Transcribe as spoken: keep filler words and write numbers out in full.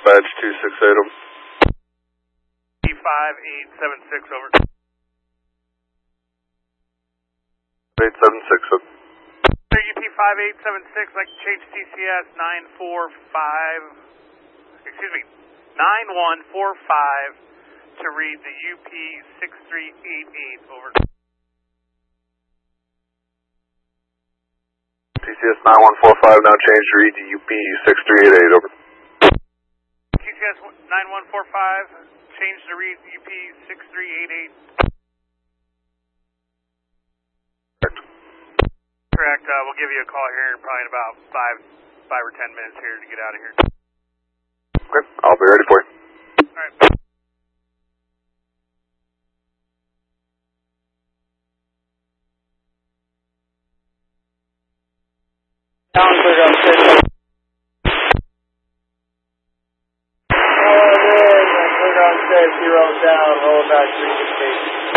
dispatch two six eight, over. U P five eight seven six, over. eight seven six, over. U P five eight seven six, like to change T C S nine four five, excuse me, nine one four five to read the U P six three eight eight, over. T C S nine one four five, now change to read the U P six three eight eight, over. T C S nine one four five, change to read U P six three eight eight. Correct. Correct. Uh, we'll give you a call here in probably in about five, five or ten minutes here to get out of here. Okay, I'll be ready for you. All right. Down, clear down, clear down. Clear down, safe, zero down, roll back, three six eight.